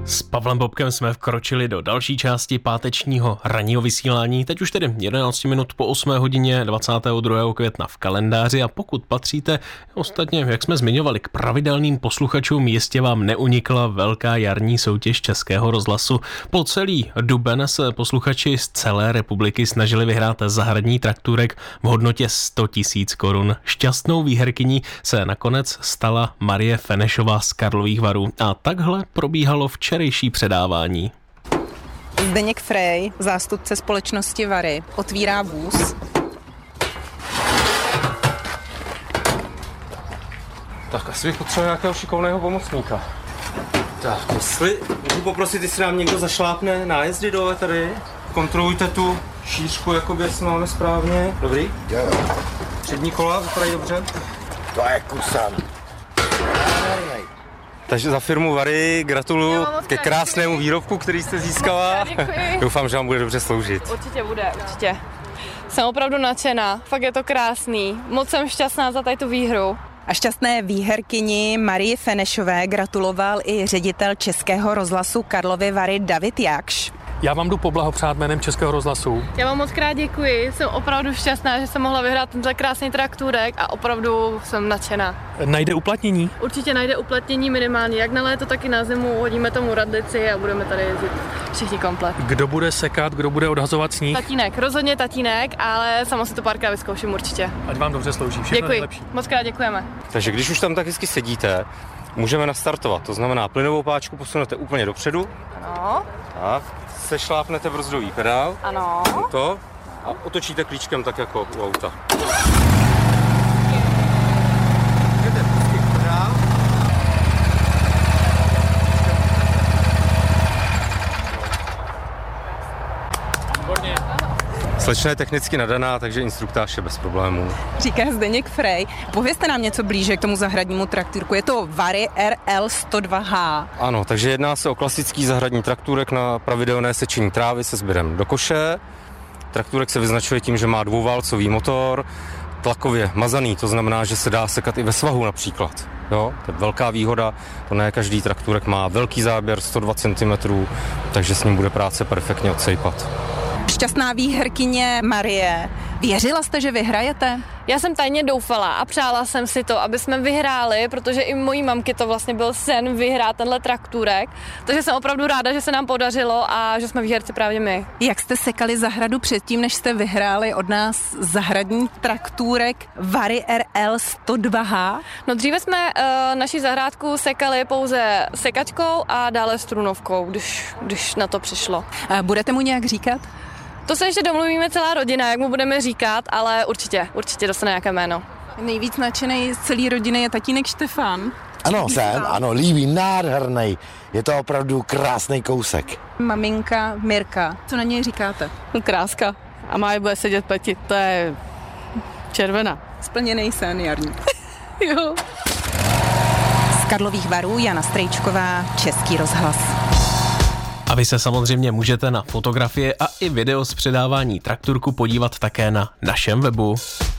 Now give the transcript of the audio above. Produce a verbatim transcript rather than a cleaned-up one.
S Pavlem Bobkem jsme vkročili do další části pátečního ranního vysílání, teď už tedy jedenáct minut po osmé hodině dvacátého druhého května v kalendáři, a pokud patříte, ostatně, jak jsme zmiňovali, k pravidelným posluchačům, jistě vám neunikla velká jarní soutěž Českého rozhlasu. Po celý duben se posluchači z celé republiky snažili vyhrát zahradní traktůrek v hodnotě sto tisíc korun. Šťastnou výherkyní se nakonec stala Marie Fenešová z Karlových Varů a takhle probíhalo včerejší předávání. Zdeněk Frej, zástupce společnosti Vary, otvírá vůz. Tak asi bych potřeboval nějakého šikovného pomocníka. Tak, jestli můžu poprosit, jestli nám někdo zašlápne nájezdy dole tady. Kontrolujte tu šířku, jakoby, jestli máme správně. Dobrý? Jo. Přední kola vypadají dobře. To je kusan. Takže za firmu Vary gratuluju ke krásnému děkuji. výrobku, který jste získala. Doufám, že vám bude dobře sloužit. Určitě bude, určitě. Jsem opravdu nadšená, fakt je to krásný. Moc jsem šťastná za tady tu výhru. A šťastné výherkyni Marii Fenešové gratuloval i ředitel Českého rozhlasu Karlovy Vary David Jakš. Já vám jdu poblahopřát jménem Českého rozhlasu. Já vám moc krát děkuji, jsem opravdu šťastná, že jsem mohla vyhrát tenhle krásný traktůrek a opravdu jsem nadšená. Najde uplatnění? Určitě najde uplatnění minimálně, jak na léto, tak i na zimu. Hodíme tomu radlici a budeme tady jezdit všichni komplet. Kdo bude sekat, kdo bude odhazovat sníh? Tatínek, rozhodně tatínek, ale sama si to párkrát vyzkouším určitě. Ať vám dobře slouží, všechno Děkuji, nejlepší. moc krát děkujeme. Takže když už tam tak hezky sedíte, můžeme nastartovat. To znamená, plynovou páčku posunete úplně dopředu. Ano. Tak, sešlápnete brzdový pedál. Ano. To a otočíte klíčkem tak jako u auta. Jdete pustit pedál. Výborně. Slečna je technicky nadaná, takže instruktáž je bez problémů. Říká Zdeněk Frej. Povězte nám něco blíže k tomu zahradnímu traktůrku. Je to Vary R L sto dva H. Ano, takže jedná se o klasický zahradní traktůrek na pravidelné sečení trávy se sběrem do koše. Traktůrek se vyznačuje tím, že má dvouválcový motor, tlakově mazaný, to znamená, že se dá sekat i ve svahu například. Jo, to je velká výhoda, to ne každý traktůrek má velký záběr sto dva centimetrů, takže s ním bude práce perfektně odsejpat. Šťastná výherkyně Marie, věřila jste, že vyhrajete? Já jsem tajně doufala a přála jsem si to, aby jsme vyhráli, protože i mojí mamky to vlastně byl sen vyhrát tenhle traktůrek. Takže jsem opravdu ráda, že se nám podařilo a že jsme výherci právě my. Jak jste sekali zahradu předtím, než jste vyhráli od nás zahradní traktůrek Vary R L sto dva H? No dříve jsme uh, naši zahrádku sekali pouze sekačkou a dále strunovkou, když, když na to přišlo. A budete mu nějak říkat? To se ještě domluvíme celá rodina, jak mu budeme říkat, ale určitě, určitě dostane nějaké jméno. Nejvíc nadšený z celé rodiny je tatínek Štefan. Ano, jsem, ano, líbí, nádherný. Je to opravdu krásný kousek. Maminka Mirka, co na něj říkáte? Kráska. A má bude sedět peti, to je červená. Splněný sen jarní. Jo. Z Karlových Varů Jana Strejčková, Český rozhlas. A vy se samozřejmě můžete na fotografie a i video z předávání traktůrku podívat také na našem webu.